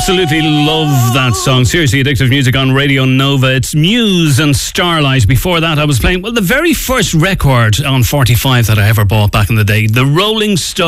Absolutely love that song. Seriously addictive music on Radio Nova. It's Muse and Starlight. Before that, I was playing, the very first record on 45 that I ever bought back in the day, the Rolling Stones.